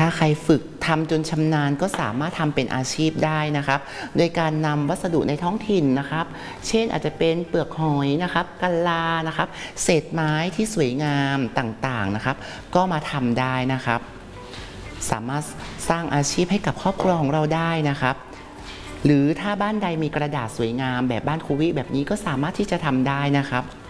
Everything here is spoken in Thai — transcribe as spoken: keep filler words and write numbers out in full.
ถ้าใครฝึกทำจนชำนาญก็สามารถทำเป็นอาชีพได้นะครับโดยการนำวัสดุในท้องถิ่นนะครับเช่นอาจจะเป็นเปลือกหอยนะครับกะลานะครับเศษไม้ที่สวยงามต่างๆนะครับก็มาทำได้นะครับสามารถสร้างอาชีพให้กับครอบครัวของเราได้นะครับหรือถ้าบ้านใดมีกระดาษสวยงามแบบบ้านครูวิแบบนี้ก็สามารถที่จะทำได้นะครับ